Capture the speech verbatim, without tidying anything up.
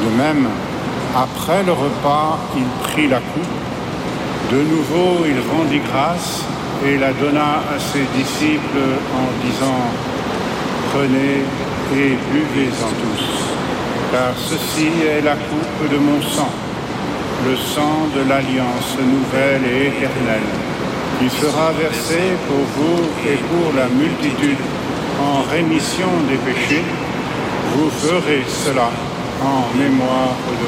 De même, après le repas, il prit la coupe. De nouveau, il rendit grâce et la donna à ses disciples en disant « Prenez et buvez-en tous, car ceci est la coupe de mon sang, le sang de l'alliance nouvelle et éternelle, qui sera versé pour vous et pour la multitude en rémission des péchés. Vous ferez cela en mémoire de moi. »